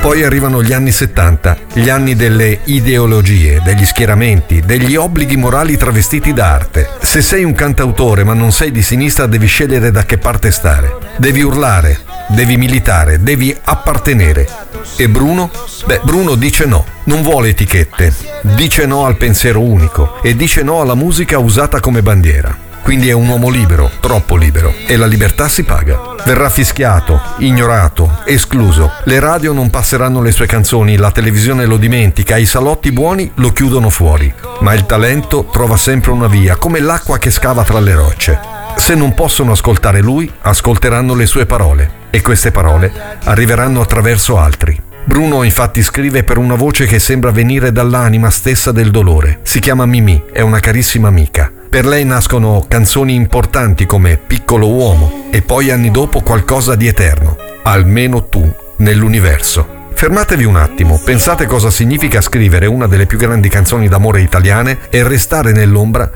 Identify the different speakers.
Speaker 1: Poi arrivano gli anni 70, gli anni delle ideologie, degli schieramenti, degli obblighi morali travestiti d'arte. Se sei un cantautore ma non sei di sinistra, devi scegliere da che parte stare. Devi urlare, devi militare, devi appartenere. E Bruno? Bruno dice no, non vuole etichette, dice no al pensiero unico e dice no alla musica usata come bandiera. Quindi è un uomo libero, troppo libero, e la libertà si paga. Verrà fischiato, ignorato, escluso. Le radio non passeranno le sue canzoni, la televisione lo dimentica, i salotti buoni lo chiudono fuori. Ma il talento trova sempre una via, come l'acqua che scava tra le rocce. Se non possono ascoltare lui, ascolteranno le sue parole, e queste parole arriveranno attraverso altri. Bruno infatti scrive per una voce che sembra venire dall'anima stessa del dolore. Si chiama Mimì, è una carissima amica. Per lei nascono canzoni importanti come Piccolo uomo e poi anni dopo qualcosa di eterno, Almeno tu nell'universo. Fermatevi un attimo, pensate cosa significa scrivere una delle più grandi canzoni d'amore italiane e restare nell'ombra